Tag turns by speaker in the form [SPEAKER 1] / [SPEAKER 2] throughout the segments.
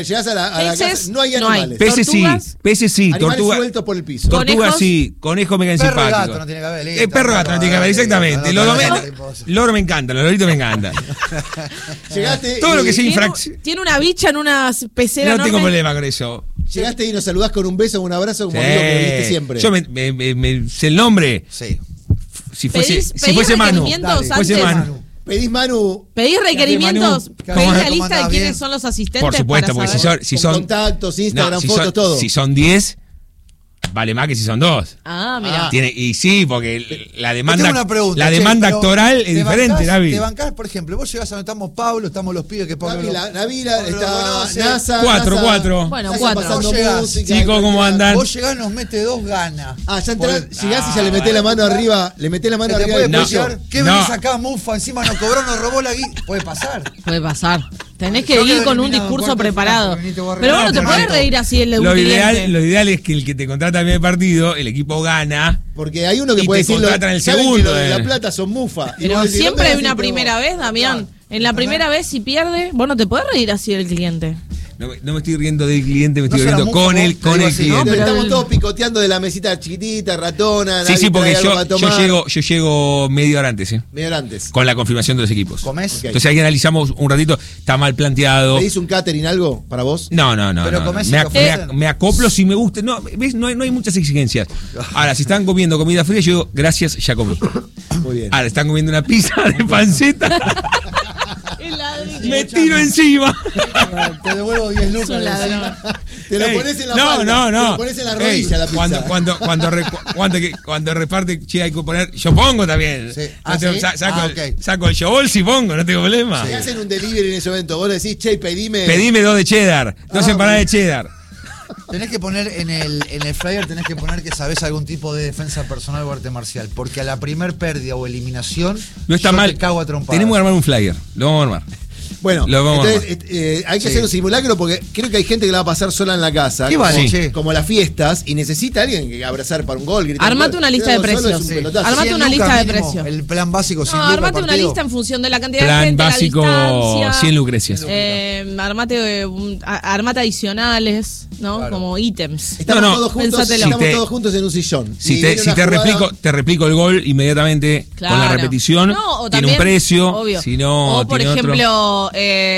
[SPEAKER 1] Llegás a la
[SPEAKER 2] Peces,
[SPEAKER 1] casa, no hay
[SPEAKER 2] no hay.
[SPEAKER 1] animales.
[SPEAKER 3] Peces sí,
[SPEAKER 1] Animales
[SPEAKER 3] tortuga.
[SPEAKER 1] sueltos por el piso.
[SPEAKER 3] Tortuga
[SPEAKER 2] Conejos.
[SPEAKER 3] sí, conejo me quedan
[SPEAKER 4] Perro y
[SPEAKER 3] simpáticos.
[SPEAKER 4] gato no tiene que haber.
[SPEAKER 3] Perro y gato no tiene que haber, exactamente. Loro me encantan, los loritos me encantan.
[SPEAKER 1] Llegaste
[SPEAKER 3] Todo lo que sea
[SPEAKER 2] Tiene,
[SPEAKER 3] infracción.
[SPEAKER 2] tiene una bicha en una pecera
[SPEAKER 3] No tengo
[SPEAKER 2] enorme.
[SPEAKER 3] problema con eso.
[SPEAKER 1] Llegaste y nos saludás con un beso o un abrazo como
[SPEAKER 3] Sí.
[SPEAKER 1] amigo que viste siempre.
[SPEAKER 3] Yo me sé el nombre.
[SPEAKER 4] Sí.
[SPEAKER 3] Si
[SPEAKER 2] Pedís
[SPEAKER 3] fuese Manu.
[SPEAKER 2] requerimientos
[SPEAKER 3] Fuese
[SPEAKER 2] antes.
[SPEAKER 3] Manu.
[SPEAKER 1] Pedís Manu
[SPEAKER 2] ¿Pedís requerimientos?
[SPEAKER 3] Manu,
[SPEAKER 2] ¿Pedís
[SPEAKER 3] ¿cómo
[SPEAKER 2] la
[SPEAKER 4] andás?
[SPEAKER 2] lista de quiénes
[SPEAKER 4] Bien.
[SPEAKER 2] son los asistentes?
[SPEAKER 3] Por supuesto,
[SPEAKER 2] para
[SPEAKER 3] porque
[SPEAKER 2] saber?
[SPEAKER 3] si
[SPEAKER 1] con
[SPEAKER 3] son
[SPEAKER 1] contactos, Instagram,
[SPEAKER 3] si
[SPEAKER 1] fotos,
[SPEAKER 3] son,
[SPEAKER 1] todo.
[SPEAKER 3] Si son 10, vale más que si son 2.
[SPEAKER 2] Ah, mira.
[SPEAKER 3] Y sí, porque la demanda,
[SPEAKER 4] Tengo una pregunta,
[SPEAKER 3] la demanda
[SPEAKER 4] pero
[SPEAKER 3] actoral es
[SPEAKER 4] ¿te
[SPEAKER 3] diferente,
[SPEAKER 4] bancás,
[SPEAKER 3] Navi.
[SPEAKER 4] Te bancás, por ejemplo, vos llegás a donde estamos Pablo, estamos los pibes que Pablo.
[SPEAKER 1] Navila,
[SPEAKER 4] Pablo
[SPEAKER 1] está
[SPEAKER 4] lo conoce.
[SPEAKER 1] NASA.
[SPEAKER 3] 4.
[SPEAKER 2] Bueno,
[SPEAKER 1] NASA
[SPEAKER 2] 4.
[SPEAKER 1] pasando
[SPEAKER 4] Vos llegás.
[SPEAKER 1] música,
[SPEAKER 3] Chicos, ¿cómo andan?
[SPEAKER 4] Vos llegás, nos mete 2 ganas.
[SPEAKER 1] Ya
[SPEAKER 4] Por-
[SPEAKER 1] llegás y ya le metés la mano arriba. Le metés la mano
[SPEAKER 4] ¿Se te
[SPEAKER 1] arriba
[SPEAKER 4] puede
[SPEAKER 1] del
[SPEAKER 3] No.
[SPEAKER 1] cuello.
[SPEAKER 4] pasar? ¿Qué
[SPEAKER 3] No.
[SPEAKER 4] venís acá, mufa? Encima nos cobró, nos robó la guita. Puede pasar.
[SPEAKER 2] Puede pasar. Tenés que
[SPEAKER 4] Yo
[SPEAKER 2] ir
[SPEAKER 4] quedo
[SPEAKER 2] con un
[SPEAKER 4] eliminado en
[SPEAKER 2] discurso
[SPEAKER 4] cuarto de final,
[SPEAKER 2] preparado.
[SPEAKER 4] porque Benito Borrell-
[SPEAKER 2] Pero bueno,
[SPEAKER 4] No,
[SPEAKER 2] te podés
[SPEAKER 4] Fernando.
[SPEAKER 2] reír así el de un
[SPEAKER 3] Lo
[SPEAKER 2] cliente.
[SPEAKER 3] ideal es que el que te contrata a medio partido, el equipo gana.
[SPEAKER 1] Porque hay uno que
[SPEAKER 3] Y
[SPEAKER 1] puede
[SPEAKER 3] te
[SPEAKER 1] decirlo.
[SPEAKER 3] contratan el
[SPEAKER 1] saben que
[SPEAKER 3] segundo,
[SPEAKER 1] los de La
[SPEAKER 3] eh.
[SPEAKER 1] Plata son mufa. Y
[SPEAKER 2] Pero
[SPEAKER 1] vos decís,
[SPEAKER 2] siempre
[SPEAKER 1] ¿dónde
[SPEAKER 2] hay una
[SPEAKER 1] decís,
[SPEAKER 2] primera
[SPEAKER 1] pero-
[SPEAKER 2] vez, Damián. En la primera vez, si pierde, vos no te podés reír así del cliente.
[SPEAKER 3] No me estoy riendo del cliente, me estoy
[SPEAKER 4] No será
[SPEAKER 3] riendo
[SPEAKER 4] mucho,
[SPEAKER 3] con
[SPEAKER 4] vos,
[SPEAKER 3] el
[SPEAKER 4] te digo así.
[SPEAKER 3] cliente.
[SPEAKER 2] No, pero
[SPEAKER 1] Estamos
[SPEAKER 2] el-
[SPEAKER 1] todos picoteando de la mesita chiquitita, ratona.
[SPEAKER 3] Sí,
[SPEAKER 1] nadie
[SPEAKER 3] porque
[SPEAKER 1] trae algo para
[SPEAKER 3] yo
[SPEAKER 1] tomar.
[SPEAKER 3] llego media hora antes,
[SPEAKER 1] Medio antes.
[SPEAKER 3] con la confirmación de los equipos.
[SPEAKER 4] ¿Comés?
[SPEAKER 1] Ok.
[SPEAKER 3] Entonces ahí analizamos un ratito, está mal planteado.
[SPEAKER 1] ¿Pedís un catering algo para vos?
[SPEAKER 3] No.
[SPEAKER 4] Pero comés y
[SPEAKER 3] Me,
[SPEAKER 4] te ofrecen.
[SPEAKER 3] me acoplo si me gusta. No, ¿ves? No hay muchas exigencias. Ahora, si están comiendo comida fría, yo digo, gracias, ya comí.
[SPEAKER 1] Muy bien.
[SPEAKER 3] Ahora, están comiendo una pizza de panceta,
[SPEAKER 2] El ladrillo.
[SPEAKER 3] me tiro encima.
[SPEAKER 4] Te devuelvo 10
[SPEAKER 2] Es
[SPEAKER 4] lucas.
[SPEAKER 2] un ladrón.
[SPEAKER 1] Te lo
[SPEAKER 3] Ey,
[SPEAKER 1] pones en la
[SPEAKER 3] no,
[SPEAKER 1] falda.
[SPEAKER 3] no.
[SPEAKER 1] Te lo pones en la rodilla
[SPEAKER 3] Ey,
[SPEAKER 1] la pizza.
[SPEAKER 3] cuando reparte, che, hay que poner. Yo pongo también.
[SPEAKER 4] Sí.
[SPEAKER 3] No tengo-
[SPEAKER 4] ¿sí?
[SPEAKER 3] saco,
[SPEAKER 4] Ok.
[SPEAKER 3] saco el showball y pongo, no tengo problema.
[SPEAKER 1] Si hacen un delivery en ese momento, vos le decís, che, pedime.
[SPEAKER 3] Pedime 2 de cheddar, 2 empanadas de cheddar.
[SPEAKER 4] Tenés que poner en el flyer, tenés que poner que sabés algún tipo de defensa personal o arte marcial. Porque a la primer pérdida o eliminación,
[SPEAKER 3] No está
[SPEAKER 4] yo
[SPEAKER 3] mal.
[SPEAKER 4] te cago a trompadas.
[SPEAKER 3] Tenemos que armar un flyer. Lo vamos a armar.
[SPEAKER 1] Bueno,
[SPEAKER 3] Lo vamos a
[SPEAKER 1] entonces hay que
[SPEAKER 4] Sí.
[SPEAKER 1] hacer un simulacro porque creo que hay gente que la va a pasar sola en la casa.
[SPEAKER 4] ¿Qué
[SPEAKER 1] como,
[SPEAKER 4] vale,
[SPEAKER 3] Sí.
[SPEAKER 4] che?
[SPEAKER 1] como las fiestas y necesita alguien que abrazar para un gol. gritar
[SPEAKER 2] Armate
[SPEAKER 1] gol.
[SPEAKER 2] una lista de
[SPEAKER 1] Quedarlo solo
[SPEAKER 2] precios.
[SPEAKER 1] es un
[SPEAKER 2] Sí.
[SPEAKER 1] pelotazo.
[SPEAKER 2] Armate
[SPEAKER 4] 100
[SPEAKER 2] una
[SPEAKER 4] lucas
[SPEAKER 2] lista de
[SPEAKER 4] mínimo,
[SPEAKER 2] precios.
[SPEAKER 4] El plan básico sin
[SPEAKER 2] No,
[SPEAKER 4] lucas
[SPEAKER 2] armate una
[SPEAKER 4] partido.
[SPEAKER 2] lista en función de la cantidad de
[SPEAKER 3] Plan
[SPEAKER 2] gente,
[SPEAKER 3] básico,
[SPEAKER 2] la distancia.
[SPEAKER 3] 100 lucrecias.
[SPEAKER 2] Armate adicionales, ¿no?
[SPEAKER 4] Claro.
[SPEAKER 2] como ítems.
[SPEAKER 1] Estamos,
[SPEAKER 3] No,
[SPEAKER 1] todos, juntos,
[SPEAKER 2] pensátelo.
[SPEAKER 1] estamos
[SPEAKER 3] Si te-
[SPEAKER 1] todos juntos en un sillón.
[SPEAKER 3] Si
[SPEAKER 1] Y
[SPEAKER 3] te,
[SPEAKER 1] viene
[SPEAKER 3] si
[SPEAKER 1] una
[SPEAKER 3] te
[SPEAKER 1] jugada-
[SPEAKER 3] replico el gol inmediatamente con la
[SPEAKER 2] Claro.
[SPEAKER 3] repetición,
[SPEAKER 2] No, o
[SPEAKER 3] tiene
[SPEAKER 2] también,
[SPEAKER 3] un precio,
[SPEAKER 2] obvio.
[SPEAKER 3] si no,
[SPEAKER 2] o por
[SPEAKER 3] tiene otro.
[SPEAKER 2] ejemplo,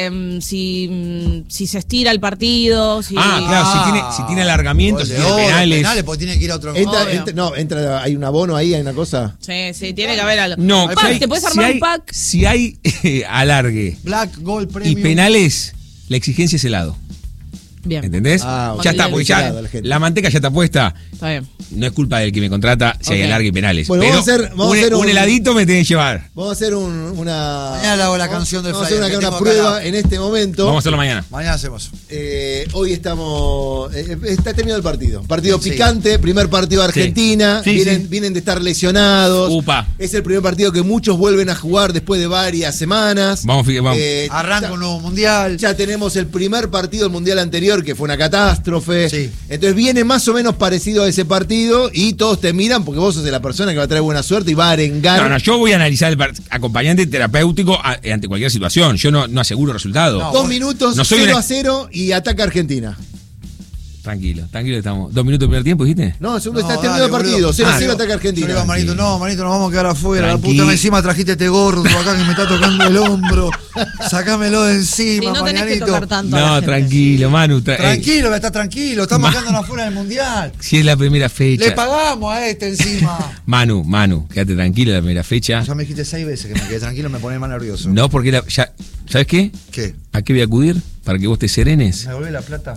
[SPEAKER 2] si se estira el partido, si
[SPEAKER 3] Claro, si tiene alargamiento,
[SPEAKER 4] Gol
[SPEAKER 3] si
[SPEAKER 4] de
[SPEAKER 3] tiene
[SPEAKER 4] oro,
[SPEAKER 3] penales.
[SPEAKER 4] pues tiene que ir a otro.
[SPEAKER 2] Obvio.
[SPEAKER 1] entra, hay un abono ahí, hay una cosa.
[SPEAKER 2] Sí, tiene que haber algo.
[SPEAKER 3] No,
[SPEAKER 2] Un pack, te puedes armar un pack.
[SPEAKER 3] Si hay alargue
[SPEAKER 4] Black, Gold,
[SPEAKER 3] y
[SPEAKER 4] Premium.
[SPEAKER 3] penales, la exigencia es helado.
[SPEAKER 2] Bien.
[SPEAKER 3] ¿Entendés?
[SPEAKER 1] Ah,
[SPEAKER 3] ya
[SPEAKER 1] ok.
[SPEAKER 3] está, porque ya
[SPEAKER 1] Helado, la gente.
[SPEAKER 3] la manteca ya está puesta.
[SPEAKER 2] Está bien.
[SPEAKER 3] No es culpa del que me contrata si hay
[SPEAKER 2] Ok.
[SPEAKER 3] alargue y penales.
[SPEAKER 1] Bueno,
[SPEAKER 3] pero
[SPEAKER 1] vamos a hacer
[SPEAKER 3] un
[SPEAKER 1] un-
[SPEAKER 3] heladito me tiene que llevar.
[SPEAKER 1] Vamos a hacer una.
[SPEAKER 4] Mañana le hago la canción del
[SPEAKER 1] Vamos a hacer
[SPEAKER 4] flyer,
[SPEAKER 1] una
[SPEAKER 4] que tengo
[SPEAKER 1] prueba
[SPEAKER 4] acá.
[SPEAKER 1] en este momento.
[SPEAKER 3] Vamos a hacerlo mañana.
[SPEAKER 4] Mañana hacemos.
[SPEAKER 1] Hoy estamos. Está terminado el partido. Partido
[SPEAKER 4] Sí.
[SPEAKER 1] picante, primer partido de Argentina.
[SPEAKER 3] Sí, sí.
[SPEAKER 1] Vienen de estar lesionados.
[SPEAKER 3] Upa.
[SPEAKER 1] Es el primer partido que muchos vuelven a jugar después de varias semanas.
[SPEAKER 3] Vamos.
[SPEAKER 4] Arranca un nuevo mundial.
[SPEAKER 1] Ya tenemos el primer partido del mundial anterior, que fue una catástrofe.
[SPEAKER 4] Sí.
[SPEAKER 1] Entonces viene más o menos parecido a ese partido y todos te miran porque vos sos de la persona que va a traer buena suerte y va a arengar.
[SPEAKER 3] No, yo voy a analizar el acompañante terapéutico ante cualquier situación. Yo no aseguro resultado.
[SPEAKER 4] No.
[SPEAKER 1] 2 minutos,
[SPEAKER 3] No soy
[SPEAKER 1] 0-0 y ataca Argentina.
[SPEAKER 3] Tranquilo estamos. 2 minutos de primer tiempo, ¿dijiste?
[SPEAKER 1] No, segundo
[SPEAKER 4] No,
[SPEAKER 1] está
[SPEAKER 4] dale,
[SPEAKER 1] terminado el partido.
[SPEAKER 4] boludo.
[SPEAKER 1] 0-0
[SPEAKER 4] Ah,
[SPEAKER 1] ataca
[SPEAKER 4] Yo
[SPEAKER 1] Argentina.
[SPEAKER 4] le digo a Manito, no, Manito, nos vamos a quedar afuera. La
[SPEAKER 3] Tranquilo.
[SPEAKER 4] puta, encima trajiste este gordo acá que me está tocando el hombro. Sacámelo de
[SPEAKER 2] Sí,
[SPEAKER 4] encima,
[SPEAKER 2] no tenés que
[SPEAKER 4] Marianito.
[SPEAKER 2] tocar tanto. a la
[SPEAKER 3] No,
[SPEAKER 2] gente.
[SPEAKER 3] tranquilo, Manu.
[SPEAKER 4] Tranquilo, está tranquilo. Estamos quedándonos afuera del mundial.
[SPEAKER 3] Si es la primera fecha.
[SPEAKER 4] Le pagamos a este encima.
[SPEAKER 3] Manu, quédate tranquilo la primera fecha.
[SPEAKER 4] Ya me dijiste 6 veces que me quedé tranquilo, me pone más nervioso.
[SPEAKER 3] No, porque ¿sabes qué?
[SPEAKER 4] ¿Qué?
[SPEAKER 3] ¿A qué voy a acudir? Para que vos te serenes.
[SPEAKER 4] ¿Me devolvé la plata?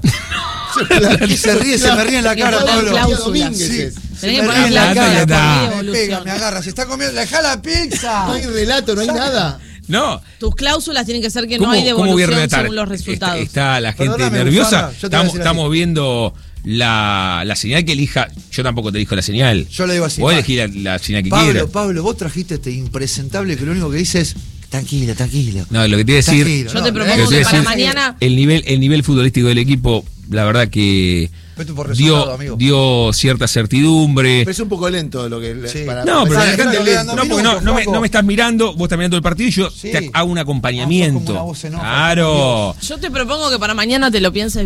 [SPEAKER 4] Y se ríe, se me ríe en la cara,
[SPEAKER 2] Tenés que poner
[SPEAKER 4] Pablo.
[SPEAKER 2] cláusulas.
[SPEAKER 4] Sí.
[SPEAKER 1] Tenés
[SPEAKER 4] Se
[SPEAKER 2] que
[SPEAKER 4] me
[SPEAKER 2] poner
[SPEAKER 4] ríe en la
[SPEAKER 3] plata, ya
[SPEAKER 4] cara,
[SPEAKER 3] está.
[SPEAKER 4] Pablo. Me
[SPEAKER 2] Evolución.
[SPEAKER 4] pega, me agarra. Se está comiendo. ¡Deja la pizza!
[SPEAKER 1] No hay relato, no hay nada.
[SPEAKER 3] No.
[SPEAKER 2] Tus cláusulas tienen que ser que no hay
[SPEAKER 3] ¿Cómo voy a
[SPEAKER 2] devolución
[SPEAKER 3] relatar?
[SPEAKER 2] según los resultados.
[SPEAKER 3] Está la gente
[SPEAKER 4] Perdóname,
[SPEAKER 3] nerviosa.
[SPEAKER 4] Bufana, yo te voy a decir
[SPEAKER 3] Estamos
[SPEAKER 4] así.
[SPEAKER 3] viendo la señal que elija. Yo tampoco te elijo la señal.
[SPEAKER 4] Yo le digo así.
[SPEAKER 3] Vos elegí la señal que quieras.
[SPEAKER 4] Pablo, vos trajiste este impresentable que lo único que dice es tranquilo.
[SPEAKER 3] No, lo que te iba a decir.
[SPEAKER 4] Tranquilo.
[SPEAKER 2] Yo te
[SPEAKER 4] No,
[SPEAKER 2] propongo
[SPEAKER 3] Pero te
[SPEAKER 2] que
[SPEAKER 3] voy a
[SPEAKER 2] para
[SPEAKER 3] decir,
[SPEAKER 2] mañana.
[SPEAKER 3] el nivel futbolístico del equipo la verdad que
[SPEAKER 4] Vete por resultado, amigo.
[SPEAKER 3] dio cierta certidumbre.
[SPEAKER 1] Pero es un poco lento lo que.
[SPEAKER 4] Sí.
[SPEAKER 3] No, pero
[SPEAKER 4] Dale,
[SPEAKER 3] la gente
[SPEAKER 4] dale, dale,
[SPEAKER 3] porque no me estás mirando, vos estás mirando el partido y yo
[SPEAKER 4] Sí.
[SPEAKER 3] te hago un
[SPEAKER 4] Ah, sos
[SPEAKER 3] acompañamiento.
[SPEAKER 4] como una voz en off.
[SPEAKER 3] Claro.
[SPEAKER 2] Yo te propongo que para mañana te lo pienses